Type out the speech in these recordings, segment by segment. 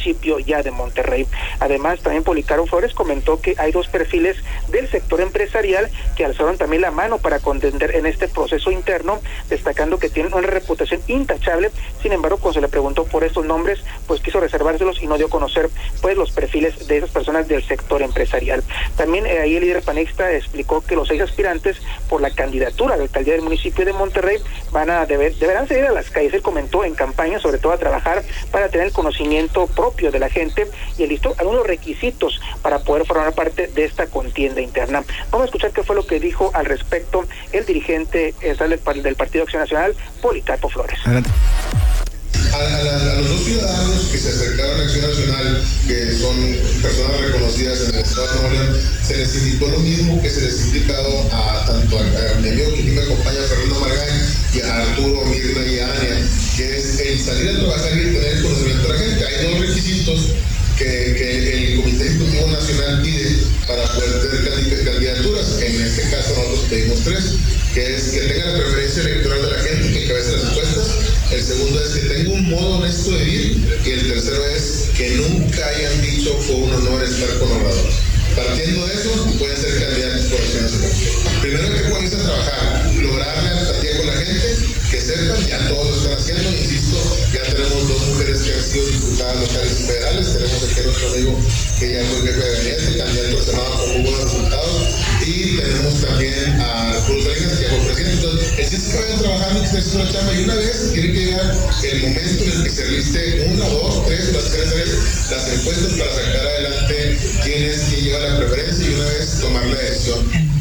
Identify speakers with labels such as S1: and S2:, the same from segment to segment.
S1: municipio ya de Monterrey. Además, también Policarpo Flores comentó que hay 2 perfiles del sector empresarial que alzaron también la mano para contender en este proceso interno, destacando que tienen una reputación intachable. Sin embargo, cuando se le preguntó por estos nombres, pues quiso reservárselos y no dio a conocer pues los perfiles de esas personas del sector empresarial. También ahí el líder panista explicó que los 6 aspirantes por la candidatura a la alcaldía del municipio de Monterrey deberán salir a las calles. Él comentó en campaña, sobre todo a trabajar para tener el conocimiento propio de la gente y listó algunos requisitos para poder formar parte de esta contienda interna. Vamos a escuchar qué fue lo que dijo al respecto el dirigente del Partido Acción Nacional, Policarpo Flores.
S2: Adelante.
S3: A los 2 ciudadanos que se acercaron a Acción Nacional, que son personas reconocidas en el Estado de Nuevo León, se les indicó lo mismo que se les ha indicado a tanto a mi amigo que me acompaña, Fernando Margain, y a Arturo, Mirna y a Ania, que es el salir a trabajar y tener conocimiento de la gente. Hay 2 requisitos que el Comité Ejecutivo Nacional pide para poder tener candidaturas. En este caso nosotros pedimos 3, que es que tenga la preferencia electoral de la gente que encabece las encuestas. El segundo es que tenga un modo honesto de vivir, y el tercero es que nunca hayan dicho fue un honor estar con Obrador. Partiendo de eso, pueden ser candidatos por Acción Nacional. Primero hay que ponerse a trabajar, lograr la empatía con la gente, que sepan, ya todos lo están haciendo, insisto, ya tenemos 2 mujeres que han sido diputadas locales y federales, tenemos aquí a nuestro amigo que ya fue jefe de gabinete, candidato al Senado con muy buenos resultados, y tenemos también a Arturo Salinas, que fue presidente. Entonces, el chiste es que vayan trabajando y que estén haciendo la chamba, y una vez tiene que llegar el momento en el que se liste 1, 2, 3, las 3 veces las encuestas para sacar adelante quién es quien lleva la preferencia y una vez tomar la decisión.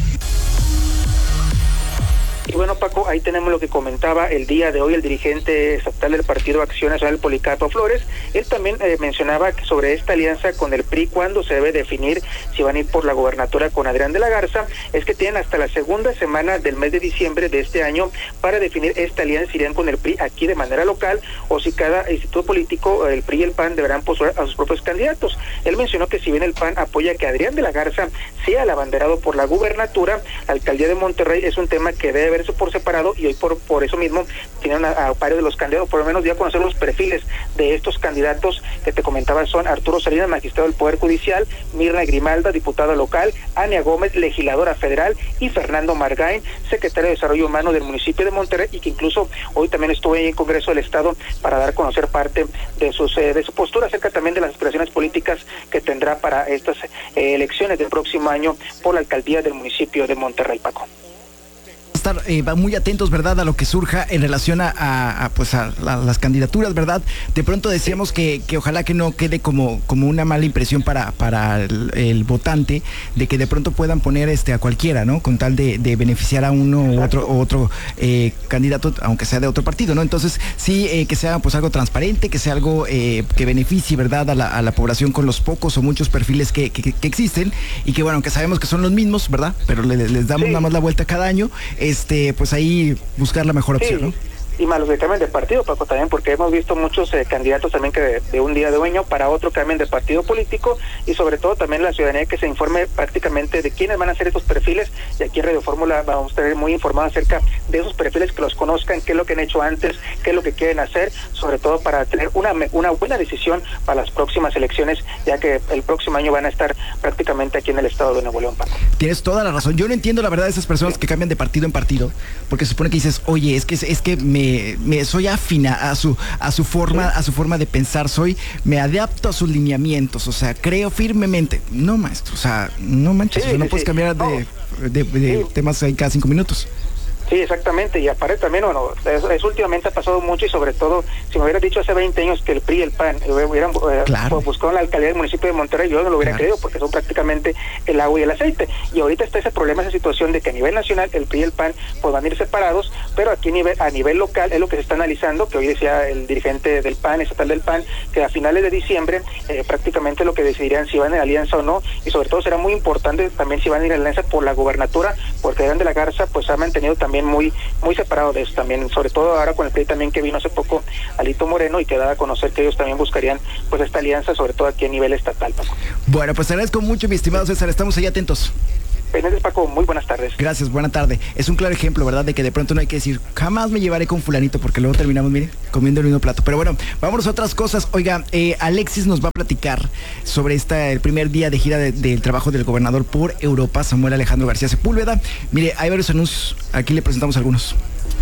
S1: Y bueno, Paco, ahí tenemos lo que comentaba el día de hoy el dirigente estatal del Partido Acción Nacional, Policarpo Flores. Él también mencionaba que sobre esta alianza con el PRI, cuándo se debe definir si van a ir por la gobernatura con Adrián de la Garza, es que tienen hasta la segunda semana del mes de diciembre de este año para definir esta alianza, si irían con el PRI aquí de manera local o si cada instituto político, el PRI y el PAN, deberán postular a sus propios candidatos. Él mencionó que si bien el PAN apoya que Adrián de la Garza sea el abanderado por la gubernatura, la alcaldía de Monterrey es un tema que debe verse por separado, y hoy por eso mismo tienen a varios de los candidatos, por lo menos ya conocer los perfiles de estos candidatos que te comentaba. Son Arturo Salinas, magistrado del Poder Judicial, Mirna Grimalda, diputada local, Ania Gómez, legisladora federal, y Fernando Margain, secretario de Desarrollo Humano del municipio de Monterrey, y que incluso hoy también estuvo en el Congreso del Estado para dar a conocer parte de su postura acerca también de las aspiraciones políticas que tendrá para estas elecciones del próximo año por la alcaldía del municipio de Monterrey, Paco.
S2: Estar muy atentos, ¿verdad?, a lo que surja en relación a las candidaturas, ¿verdad? De pronto decíamos que ojalá que no quede como una mala impresión para el votante, de que de pronto puedan poner a cualquiera, ¿no? Con tal de beneficiar a uno u otro candidato, aunque sea de otro partido, ¿no? Entonces, sí, que sea pues algo transparente, que sea algo que beneficie, ¿verdad?, a la población con los pocos o muchos perfiles que existen, y que bueno, aunque sabemos que son los mismos, ¿verdad?, pero les damos nada más la vuelta cada año, pues ahí buscar la mejor opción, ¿no?
S1: Y más los que cambian de partido, Paco, también, porque hemos visto muchos candidatos también que de un día de dueño para otro cambian de partido político, y sobre todo también la ciudadanía que se informe prácticamente de quiénes van a ser estos perfiles, y aquí en Radio Fórmula vamos a estar muy informados acerca de esos perfiles, que los conozcan, qué es lo que han hecho antes, qué es lo que quieren hacer, sobre todo para tener una buena decisión para las próximas elecciones, ya que el próximo año van a estar prácticamente aquí en el estado de Nuevo León, Paco.
S2: Tienes toda la razón. Yo no entiendo la verdad de esas personas que cambian de partido en partido, porque se supone que dices, oye, es que me soy afina a su forma de pensar, me adapto a sus lineamientos, o sea, creo firmemente. No, maestro, o sea, no manches, no puedes cambiar de temas ahí cada 5 minutos.
S1: Sí, exactamente, y aparte también, bueno, eso últimamente ha pasado mucho, y sobre todo, si me hubieras dicho hace 20 años que el PRI y el PAN hubieran buscado la alcaldía del municipio de Monterrey, yo no lo hubiera creído, porque son prácticamente el agua y el aceite, y ahorita está ese problema, esa situación de que a nivel nacional el PRI y el PAN pues van a ir separados, pero aquí a nivel local es lo que se está analizando, que hoy decía el dirigente del PAN, estatal del PAN, que a finales de diciembre prácticamente lo que decidirán si van en alianza o no, y sobre todo será muy importante también si van a ir en alianza por la gubernatura, porque Adrián de la Garza pues ha mantenido también muy separado de eso también, sobre todo ahora con el PRI también, que vino hace poco Alito Moreno, y que daba a conocer que ellos también buscarían pues esta alianza, sobre todo aquí a nivel estatal, Paco.
S2: Bueno, pues te agradezco mucho, mi estimado César, estamos ahí atentos.
S1: Pendientes, Paco, muy buenas tardes.
S2: Gracias, buena tarde. Es un claro ejemplo, ¿verdad? De que de pronto no hay que decir, jamás me llevaré con fulanito, porque luego terminamos, mire, comiendo el mismo plato. Pero bueno, vámonos a otras cosas. Oiga, Alexis nos va a platicar sobre el primer día de gira del trabajo del gobernador por Europa, Samuel Alejandro García Sepúlveda. Mire, hay varios anuncios, aquí le presentamos algunos.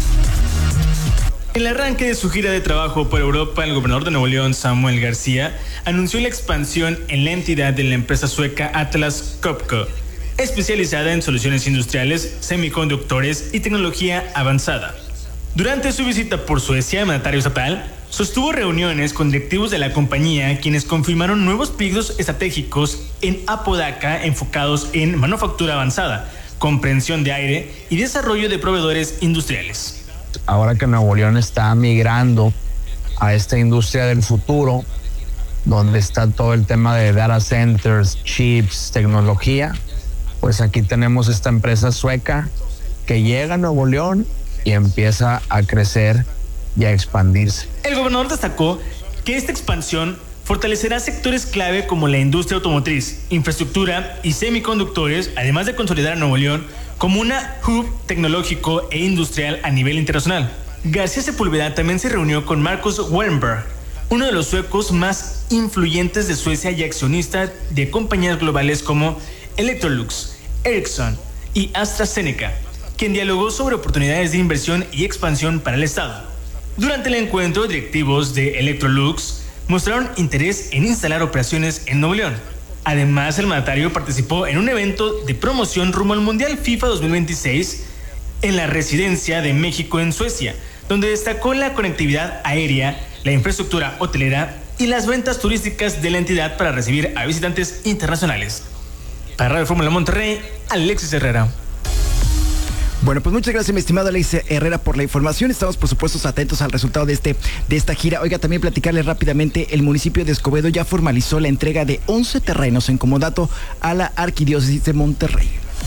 S4: En el arranque de su gira de trabajo por Europa, el gobernador de Nuevo León, Samuel García, anunció la expansión en la entidad de la empresa sueca Atlas Copco, especializada en soluciones industriales, semiconductores y tecnología avanzada. Durante su visita por Suecia, el mandatario estatal sostuvo reuniones con directivos de la compañía, quienes confirmaron nuevos proyectos estratégicos en Apodaca enfocados en manufactura avanzada, comprensión de aire y desarrollo de proveedores industriales.
S5: Ahora que Nuevo León está migrando a esta industria del futuro, donde está todo el tema de data centers, chips, tecnología, pues aquí tenemos esta empresa sueca que llega a Nuevo León y empieza a crecer y a expandirse.
S4: El gobernador destacó que esta expansión fortalecerá sectores clave como la industria automotriz, infraestructura y semiconductores, además de consolidar a Nuevo León como una hub tecnológico e industrial a nivel internacional. García Sepúlveda también se reunió con Marcus Wallenberg, uno de los suecos más influyentes de Suecia y accionista de compañías globales como Electrolux, Ericsson y AstraZeneca, quien dialogó sobre oportunidades de inversión y expansión para el Estado. Durante el encuentro, directivos de Electrolux mostraron interés en instalar operaciones en Nuevo León. Además, el mandatario participó en un evento de promoción rumbo al Mundial FIFA 2026 en la Residencia de México en Suecia, donde destacó la conectividad aérea, la infraestructura hotelera y las ventas turísticas de la entidad para recibir a visitantes internacionales. Para Radio Fórmula Monterrey, Alexis Herrera.
S2: Bueno, pues muchas gracias, mi estimado Alexis Herrera, por la información. Estamos, por supuesto, atentos al resultado de esta gira. Oiga, también platicarles rápidamente, el municipio de Escobedo ya formalizó la entrega de 11 terrenos en comodato a la Arquidiócesis de Monterrey.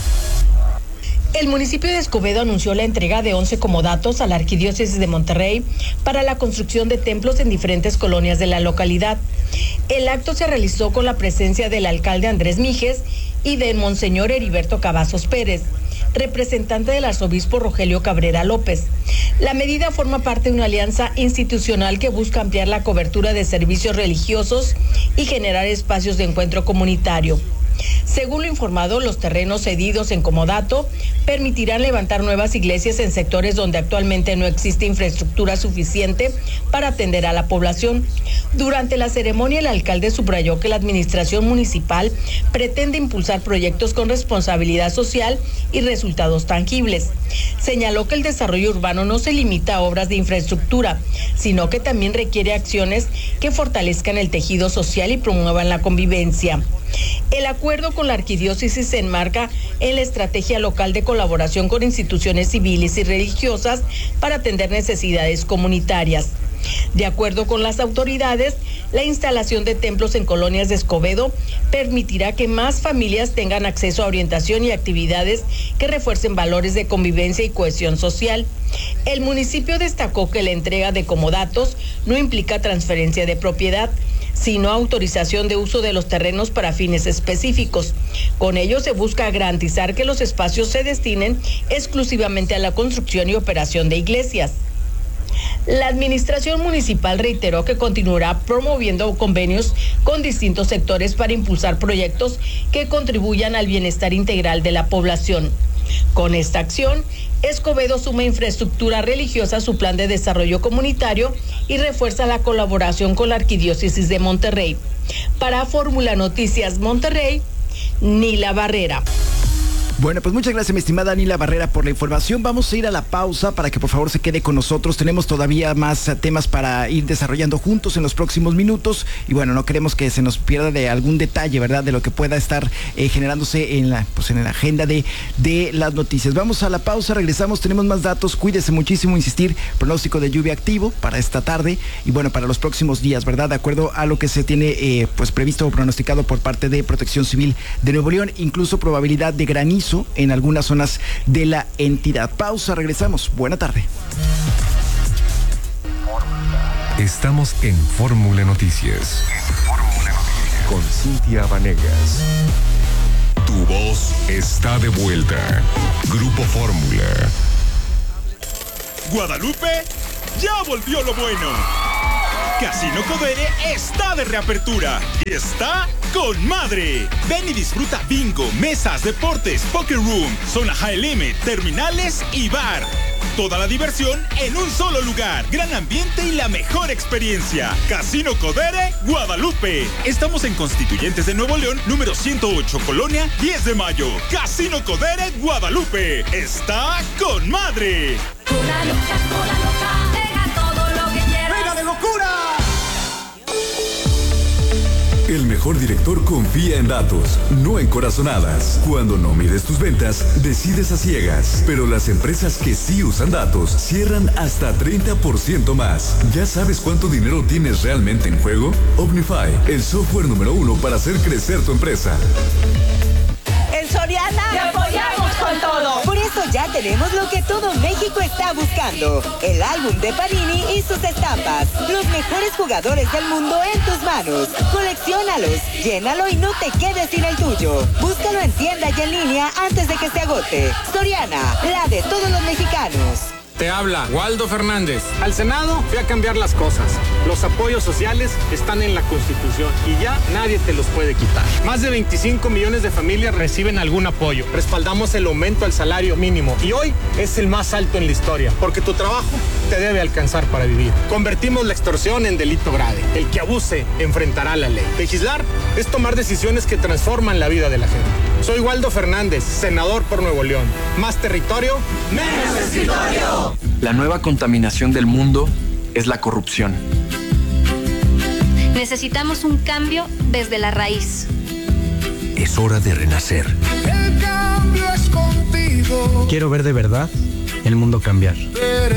S6: El municipio de Escobedo anunció la entrega de 11 comodatos a la Arquidiócesis de Monterrey para la construcción de templos en diferentes colonias de la localidad. El acto se realizó con la presencia del alcalde Andrés Mijes y del Monseñor Heriberto Cavazos Pérez, representante del arzobispo Rogelio Cabrera López. La medida forma parte de una alianza institucional que busca ampliar la cobertura de servicios religiosos y generar espacios de encuentro comunitario. Según lo informado, los terrenos cedidos en comodato permitirán levantar nuevas iglesias en sectores donde actualmente no existe infraestructura suficiente para atender a la población. Durante la ceremonia, el alcalde subrayó que la administración municipal pretende impulsar proyectos con responsabilidad social y resultados tangibles. Señaló que el desarrollo urbano no se limita a obras de infraestructura, sino que también requiere acciones que fortalezcan el tejido social y promuevan la convivencia. El acuerdo con la arquidiócesis se enmarca en la estrategia local de colaboración con instituciones civiles y religiosas para atender necesidades comunitarias. De acuerdo con las autoridades, la instalación de templos en colonias de Escobedo permitirá que más familias tengan acceso a orientación y actividades que refuercen valores de convivencia y cohesión social. El municipio destacó que la entrega de comodatos no implica transferencia de propiedad, sino autorización de uso de los terrenos para fines específicos. Con ello se busca garantizar que los espacios se destinen exclusivamente a la construcción y operación de iglesias. La administración municipal reiteró que continuará promoviendo convenios con distintos sectores para impulsar proyectos que contribuyan al bienestar integral de la población. Con esta acción, Escobedo suma infraestructura religiosa a su plan de desarrollo comunitario y refuerza la colaboración con la Arquidiócesis de Monterrey. Para Fórmula Noticias Monterrey, Nila Barrera.
S2: Bueno, pues muchas gracias, mi estimada Nila Barrera, por la información. Vamos a ir a la pausa para que por favor se quede con nosotros. Tenemos todavía más temas para ir desarrollando juntos en los próximos minutos. Y bueno, no queremos que se nos pierda de algún detalle, ¿verdad? De lo que pueda estar generándose en la agenda de las noticias. Vamos a la pausa, regresamos, tenemos más datos. Cuídese muchísimo, insistir, pronóstico de lluvia activo para esta tarde y bueno, para los próximos días, ¿verdad? De acuerdo a lo que se tiene previsto o pronosticado por parte de Protección Civil de Nuevo León, incluso probabilidad de granizo en algunas zonas de la entidad. Pausa, regresamos. Buena tarde.
S7: Estamos en Fórmula Noticias. Con Cintia Vanegas. Tu voz está de vuelta. Grupo Fórmula.
S8: Guadalupe, ya volvió lo bueno. Casino Codere está de reapertura y está con madre. Ven y disfruta bingo, mesas, deportes, poker room, zona high limit, terminales y bar. Toda la diversión en un solo lugar. Gran ambiente y la mejor experiencia. Casino Codere, Guadalupe. Estamos en Constituyentes de Nuevo León, número 108, Colonia 10 de Mayo. Casino Codere, Guadalupe. Está con madre.
S9: Una loca, deja todo lo que quieras.
S8: ¡Venga de locura!
S10: El mejor director confía en datos, no en corazonadas. Cuando no mides tus ventas, decides a ciegas. Pero las empresas que sí usan datos cierran hasta 30% más. ¿Ya sabes cuánto dinero tienes realmente en juego? Omnify, el software número 1 para hacer crecer tu empresa.
S11: En Soriana
S9: ¡te apoyamos con todo!
S11: Por eso ya tenemos lo que todo México está buscando. El álbum de Panini y sus estampas. Los mejores jugadores del mundo en tus manos. Colecciónalos, llénalo y no te quedes sin el tuyo. Búscalo en tienda y en línea antes de que se agote. Soriana, la de todos los mexicanos.
S12: Te habla Waldo Fernández. Al Senado fui a cambiar las cosas. Los apoyos sociales están en la Constitución y ya nadie te los puede quitar. Más de 25 millones de familias reciben algún apoyo. Respaldamos el aumento al salario mínimo y hoy es el más alto en la historia, porque tu trabajo te debe alcanzar para vivir. Convertimos la extorsión en delito grave. El que abuse enfrentará la ley. Legislar es tomar decisiones que transforman la vida de la gente. Soy Waldo Fernández, senador por Nuevo León. Más territorio, menos escritorio.
S13: La nueva contaminación del mundo es la corrupción.
S14: Necesitamos un cambio desde la raíz.
S7: Es hora de renacer.
S15: El cambio es contigo.
S16: Quiero ver de verdad el mundo cambiar.